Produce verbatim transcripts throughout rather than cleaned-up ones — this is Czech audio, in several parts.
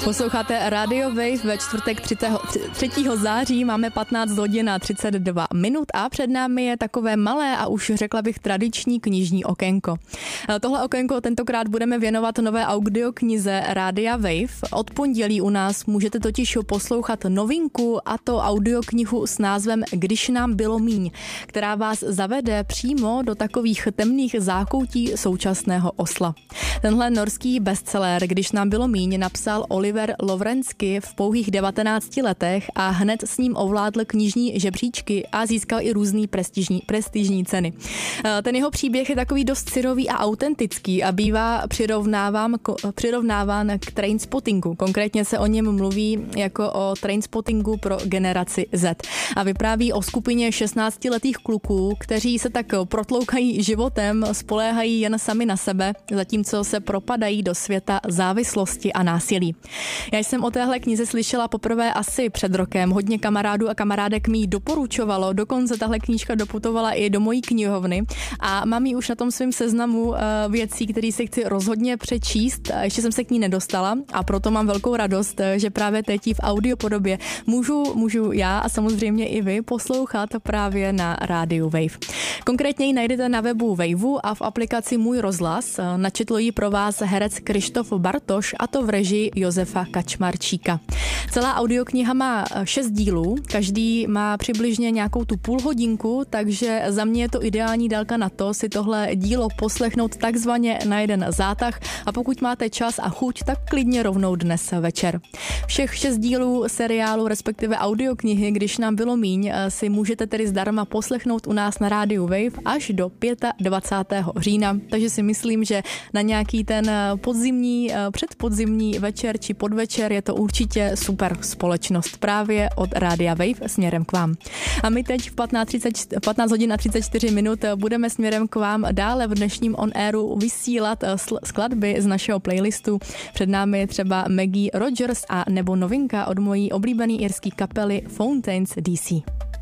Posloucháte Radio Wave ve čtvrtek třetího září, máme patnáct hodin a třicet dva minut a před námi je takové malé a už řekla bych tradiční knižní okénko. Tohle okénko tentokrát budeme věnovat nové audioknize Rádia Wave. Od pondělí u nás můžete totiž poslouchat novinku, a to audioknihu s názvem Když nám bylo míň, která vás zavede přímo do takových temných zákoutí současného Osla. Tenhle norský bestseller Když nám bylo míň napsal Oliver Lovrenský v pouhých devatenácti letech a hned s ním ovládl knižní žebříčky a získal i různý prestižní, prestižní ceny. Ten jeho příběh je takový dost syrový a autentický a bývá přirovnáván, přirovnáván k Trainspottingu. Konkrétně se o něm mluví jako o Trainspottingu pro generaci Z. A vypráví o skupině šestnáctiletých kluků, kteří se tak protloukají životem, spoléhají jen sami na sebe, zatímco se propadají do světa závislosti a násilí. Já jsem o téhle knize slyšela poprvé asi před rokem. Hodně kamarádů a kamarádek mi ji doporučovalo, dokonce tahle knížka doputovala i do mojí knihovny a mám ji už na tom svém seznamu věcí, které si chci rozhodně přečíst. Ještě jsem se k ní nedostala a proto mám velkou radost, že právě teď v audiopodobě můžu, můžu já a samozřejmě i vy poslouchat právě na rádiu Wave. Konkrétně ji najdete na webu Waveu a v aplikaci Můj rozhlas. Načetl ji pro vás herec Krištof Bartoš, a to v režii Josefa Kačmarčíka. Celá audiokniha má šest dílů, každý má přibližně nějakou tu půl hodinku, takže za mě je to ideální délka na to si tohle dílo poslechnout takzvaně na jeden zátah a pokud máte čas a chuť, tak klidně rovnou dnes večer. Všech šest dílů seriálu, respektive audioknihy Když nám bylo míň, si můžete tedy zdarma poslechnout u nás na rádiu Wave až do dvacátého pátého října, takže si myslím, že na nějaký ten podzimní, předpodzimní večer či podvečer je to určitě super společnost právě od Rádia Wave směrem k vám. A my teď v patnáct hodin a třicet čtyři minut budeme směrem k vám dále v dnešním on airu vysílat skladby z našeho playlistu. Před námi je třeba Maggie Rogers a nebo novinka od mojí oblíbené irské kapely Fountains D C.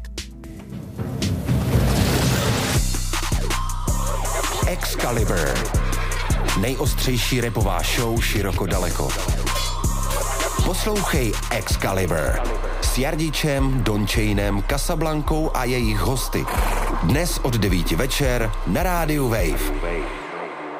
Excalibur. Nejostřejší rapová show široko daleko. Poslouchej Excalibur s Jardičem, Dončejnem, Casablankou a jejich hosty. Dnes od devíti večer na rádiu Wave.